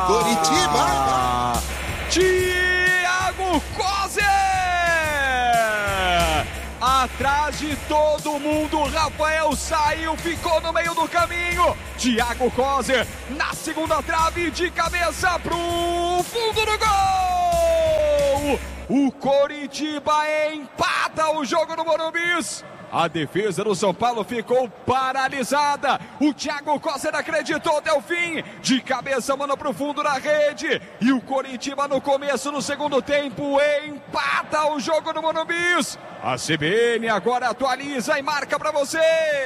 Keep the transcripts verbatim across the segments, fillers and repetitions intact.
Coritiba! Thiago Coser! Atrás de todo mundo, Rafael saiu, ficou no meio do caminho. Thiago Coser na segunda trave, de cabeça pro fundo do gol. O Coritiba empata o jogo no Morumbis. A defesa do São Paulo ficou paralisada. O Thiago Coser acreditou até o fim. De cabeça, mano, pro fundo da rede. E o Coritiba no começo, no segundo tempo, empata o jogo no Morumbis. A C B N agora atualiza e marca pra você.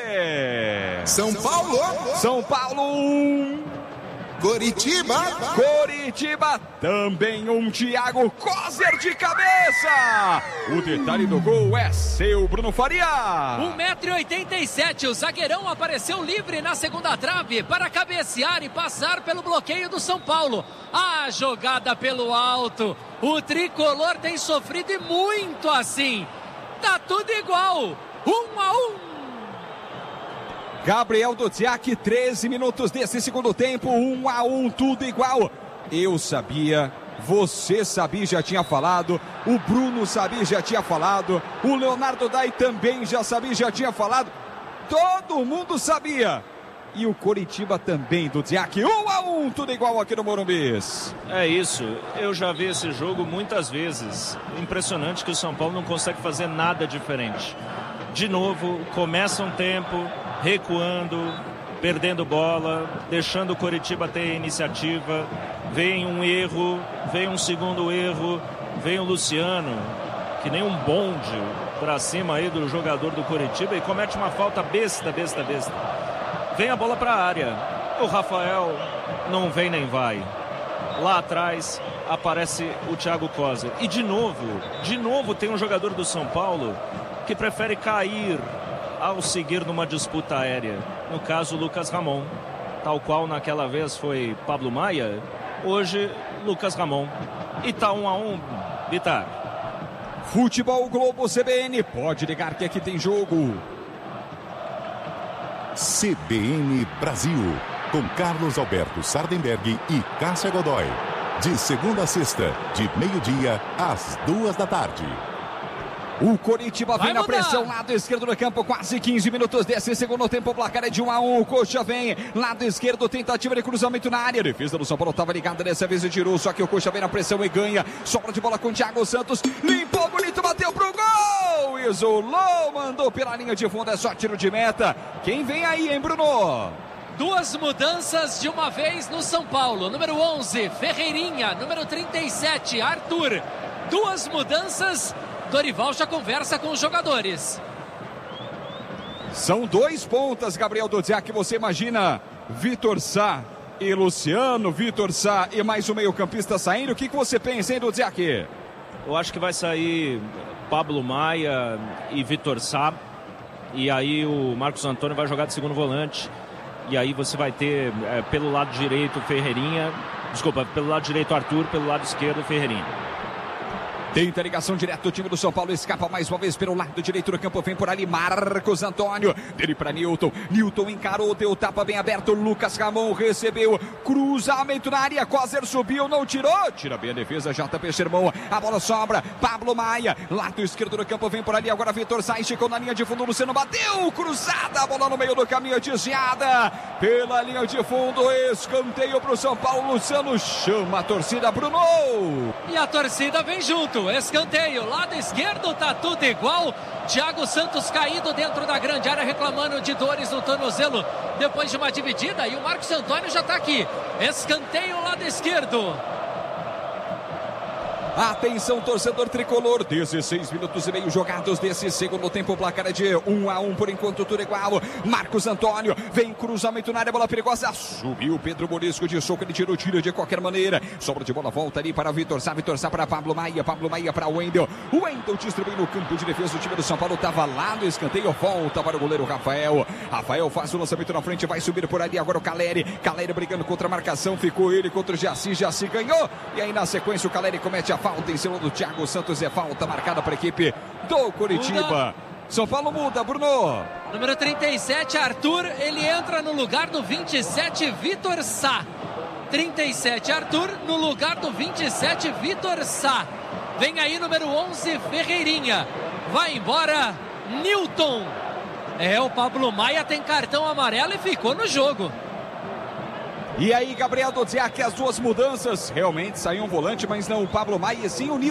São Paulo. São Paulo um. Coritiba. Coritiba também um Thiago Coser de cabeça. O detalhe do gol é seu, Bruno Faria. um metro e oitenta e sete, o zagueirão apareceu livre na segunda trave para cabecear e passar pelo bloqueio do São Paulo. A jogada pelo alto. O tricolor tem sofrido e muito assim. Tá tudo igual. Um a um. Gabriel Duziak, treze minutos desse segundo tempo, um a um, tudo igual. Eu sabia, você sabia, já tinha falado, o Bruno sabia, já tinha falado, o Leonardo Dai também já sabia, já tinha falado, todo mundo sabia. E o Coritiba também, Duziak, um a um, tudo igual aqui no Morumbis. É isso, eu já vi esse jogo muitas vezes. Impressionante que o São Paulo não consegue fazer nada diferente. De novo, começa um tempo recuando, perdendo bola, deixando o Coritiba ter iniciativa. Vem um erro, vem um segundo erro, vem o Luciano, que nem um bonde pra cima aí do jogador do Coritiba e comete uma falta besta, besta, besta. Vem a bola pra área. O Rafael não vem nem vai. Lá atrás aparece o Thiago Coser. E de novo, de novo tem um jogador do São Paulo que prefere cair ao seguir numa disputa aérea. No caso, Lucas Ramon. Tal qual naquela vez foi Pablo Maia, hoje Lucas Ramon. E tá um a um, Vitar. Futebol Globo C B N, pode ligar que aqui tem jogo. C B N Brasil, com Carlos Alberto Sardenberg e Cássia Godoy. De segunda a sexta, de meio-dia às duas da tarde. O Coritiba vem na pressão, lado esquerdo do campo, quase quinze minutos desse segundo tempo, o placar é de um a um, o Coxa vem, lado esquerdo, tentativa de cruzamento na área, a defesa do São Paulo estava ligada dessa vez e tirou, só que o Coxa vem na pressão e ganha, sobra de bola com o Thiago Santos, limpou, bonito, bateu pro gol, isolou, mandou pela linha de fundo, é só tiro de meta. Quem vem aí, hein, Bruno? Duas mudanças de uma vez no São Paulo, número onze, Ferreirinha, número trinta e sete, Arthur, duas mudanças. Dorival já conversa com os jogadores. São dois pontas, Gabriel Duziak, que você imagina Vitor Sá e Luciano, Vitor Sá e mais um meio-campista saindo. O que, que você pensa, hein, Duziak? Eu acho que vai sair Pablo Maia e Vitor Sá. E aí o Marcos Antônio vai jogar de segundo volante. E aí você vai ter é, pelo lado direito Ferreirinha. Desculpa, pelo lado direito Arthur, pelo lado esquerdo Ferreirinha. Tenta ligação direto, o time do São Paulo escapa mais uma vez pelo lado direito do campo, vem por ali Marcos Antônio, dele para Newton, Newton encarou, deu tapa bem aberto, Lucas Ramon recebeu, cruzamento na área, Coser subiu, não tirou, tira bem a defesa, J P Sherman, a bola sobra, Pablo Maia, lado esquerdo do campo, vem por ali, agora Vitor Sá, chegou na linha de fundo, Luciano bateu, cruzada, a bola no meio do caminho, desviada, pela linha de fundo, escanteio para o São Paulo, Luciano chama a torcida, Bruno! E a torcida vem junto. Escanteio, lado esquerdo, tá tudo igual. Thiago Santos caído dentro da grande área, reclamando de dores no tornozelo depois de uma dividida. E o Marcos Antônio já tá aqui. Escanteio, lado esquerdo. Atenção, torcedor tricolor, dezesseis minutos e meio jogados desse segundo tempo, o placar é de um a um, por enquanto tudo igual. Marcos Antônio, vem cruzamento na área, bola perigosa, subiu Pedro Morisco de soco, ele tirou, tira de qualquer maneira, sobra de bola, volta ali para Vitor Sá, Vitor Sá para Pablo Maia, Pablo Maia para Wendel, Wendel distribui no campo de defesa, o time do São Paulo estava lá no escanteio, volta para o goleiro Rafael, Rafael faz o lançamento na frente, vai subir por ali, agora o Caleri, Caleri brigando contra a marcação, ficou ele contra o Jaci, Jaci ganhou, e aí na sequência o Caleri comete a falta em cima do Thiago Santos, é falta marcada para a equipe do Coritiba. Muda. São Paulo muda, Bruno. Número trinta e sete, Arthur, ele entra no lugar do vinte e sete, Vitor Sá. trinta e sete, Arthur, no lugar do vinte e sete, Vitor Sá. Vem aí número onze, Ferreirinha. Vai embora, Newton. É, o Pablo Maia tem cartão amarelo e ficou no jogo. E aí, Gabriel Dodziak, as duas mudanças. Realmente saiu um volante, mas não o Pablo Maia, e sim o Newton.